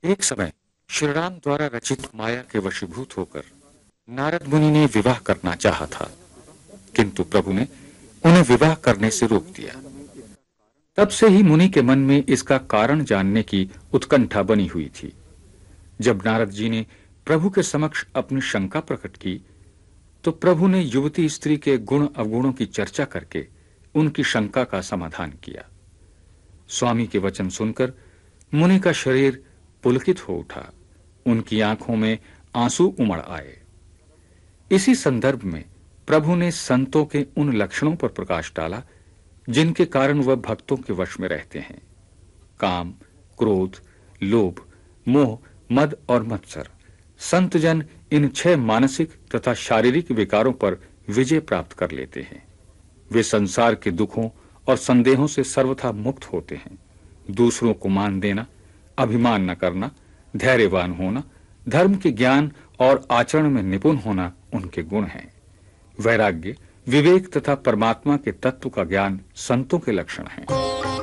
एक समय श्री राम द्वारा रचित माया के वशीभूत होकर नारद मुनि ने विवाह करना चाहा था, किंतु प्रभु ने उन्हें विवाह करने से रोक दिया। तब से ही मुनि के मन में इसका कारण जानने की उत्कंठा बनी हुई थी। जब नारद जी ने प्रभु के समक्ष अपनी शंका प्रकट की, तो प्रभु ने युवती स्त्री के गुण अवगुणों की चर्चा करके उनकी शंका का समाधान किया। स्वामी के वचन सुनकर मुनि का शरीर पुलकित हो उठा, उनकी आंखों में आंसू उमड़ आए। इसी संदर्भ में प्रभु ने संतों के उन लक्षणों पर प्रकाश डाला जिनके कारण वह भक्तों के वश में रहते हैं। काम, क्रोध, लोभ, मोह, मद और मत्सर। संतजन इन 6 मानसिक तथा शारीरिक विकारों पर विजय प्राप्त कर लेते हैं। वे संसार के दुखों और संदेहों से सर्वथा मुक्त होते हैं। दूसरों को मान देना, अभिमान न करना, धैर्यवान होना, धर्म के ज्ञान और आचरण में निपुण होना उनके गुण हैं। वैराग्य, विवेक तथा परमात्मा के तत्व का ज्ञान संतों के लक्षण हैं।